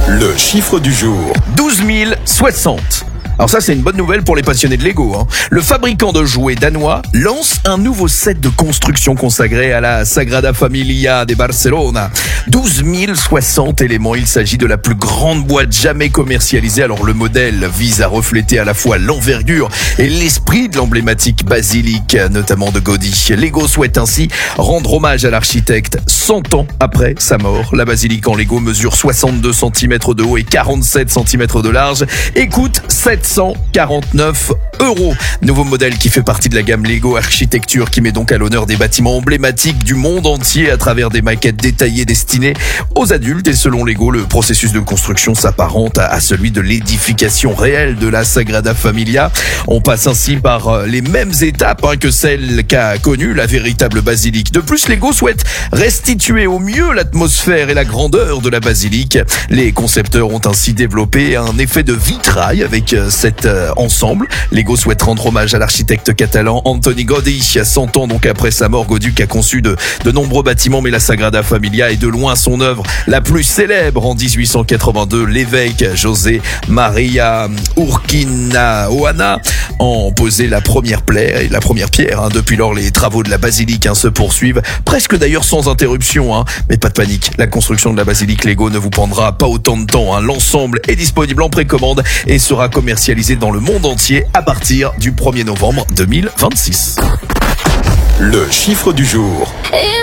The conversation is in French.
Le chiffre du jour. 12 060. Alors ça, c'est une bonne nouvelle pour les passionnés de Lego. Le fabricant de jouets danois lance un nouveau set de construction consacré à la Sagrada Familia de Barcelona. 12 060 éléments. Il s'agit de la plus grande boîte jamais commercialisée. Alors le modèle vise à refléter à la fois l'envergure et l'esprit de l'emblématique basilique, notamment de Gaudi. Lego souhaite ainsi rendre hommage à l'architecte 100 ans après sa mort. La basilique en Lego mesure 62 cm de haut et 47 cm de large et coûte 749 €. Nouveau modèle qui fait partie de la gamme Lego Architecture, qui met donc à l'honneur des bâtiments emblématiques du monde entier à travers des maquettes détaillées destinées aux adultes. Et selon Lego, le processus de construction s'apparente à celui de l'édification réelle de la Sagrada Familia. On passe ainsi par les mêmes étapes que celles qu'a connues la véritable basilique. De plus, Lego souhaite restituer au mieux l'atmosphère et la grandeur de la basilique. Les concepteurs ont ainsi développé un effet de vitrail avec cet ensemble. Lego souhaite rendre hommage à l'architecte catalan Antoni Gaudi. 100 ans donc après sa mort, Gaudi a conçu de nombreux bâtiments, mais la Sagrada Familia est de loin son œuvre la plus célèbre. En 1882, l'évêque José Maria Urquinaona en posait la première pierre. Depuis lors, les travaux de la basilique se poursuivent, presque d'ailleurs sans interruption. Mais pas de panique, la construction de la basilique Lego ne vous prendra pas autant de temps. L'ensemble est disponible en précommande et sera commercialisé dans le monde entier à partir du 1er novembre 2026. Le chiffre du jour.